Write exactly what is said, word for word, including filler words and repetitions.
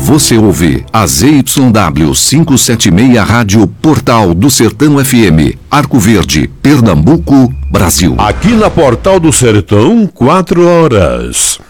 Você ouve a Z Y W quinhentos e setenta e seis Rádio Portal do Sertão F M, Arco Verde, Pernambuco, Brasil. Aqui na Portal do Sertão, quatro horas.